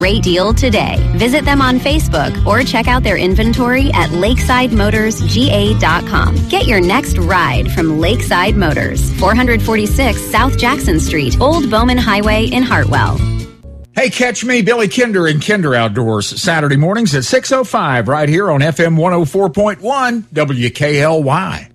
Great deal today. Visit them on Facebook or check out their inventory at lakesidemotorsga.com. Get your next ride from Lakeside Motors, 446 South Jackson Street, Old Bowman Highway in Hartwell. Hey, catch me, Billy Kinder, in Kinder Outdoors, Saturday mornings at 6:05 right here on FM 104.1 WKLY.